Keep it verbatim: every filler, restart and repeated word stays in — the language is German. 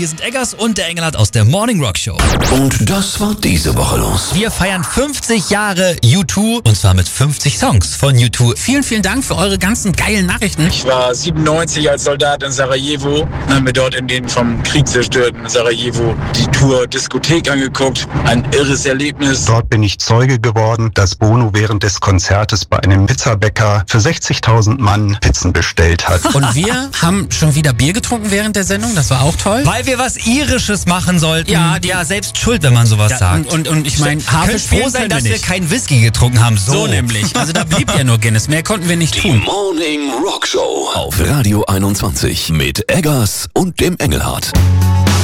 hier sind Eggers und der Engelhardt aus der Morning Rock Show. Und das war diese Woche los. Wir feiern fünfzig Jahre U zwei und zwar mit fünfzig Songs von U zwei. Vielen, vielen Dank für eure ganzen geilen Nachrichten. Ich war siebenundneunzig als Soldat in Sarajevo und haben mir dort in den vom Krieg zerstörten Sarajevo die Tour Diskothek angeguckt. Ein irres Erlebnis. Dort bin ich Zeuge geworden, dass Bono während des Konzertes bei einem Pizzabäcker für sechzigtausend Mann Pizzen bestellt hat. Und wir haben schon wieder Bier getrunken während der Sendung, das war auch toll. Weil wir was Irisches machen sollten. Ja, die, ja selbst schuld, wenn man sowas ja, sagt. Und, und, und ich meine, Hafe Harfe froh sein, dass wir, nicht. keinen Whisky getrunken haben. So, so nämlich. Also da blieb ja nur Guinness, mehr konnten wir nicht Die tun. Morning Rock Show auf Radio einundzwanzig mit Eggers und dem Engelhardt.